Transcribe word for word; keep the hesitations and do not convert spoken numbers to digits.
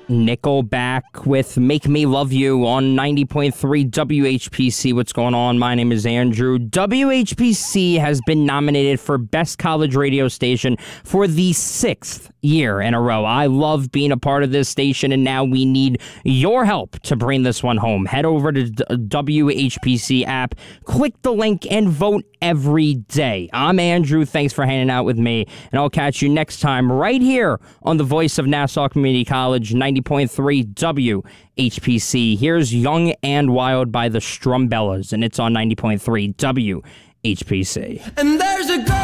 Nickelback with Make Me Love You on ninety point three W H P C. What's going on? My name is Andrew. W H P C has been nominated for Best College Radio Station for the sixth year in a row. I love being a part of this station, and now we need your help to bring this one home. Head over to the W H P C app, click the link, and vote every day. I'm Andrew. Thanks for hanging out with me, and I'll catch you next time right here on the voice of Nassau Community College, ninety point three W H P C. Here's Young and Wild by the Strumbellas, and it's on ninety point three W H P C. And there's a girl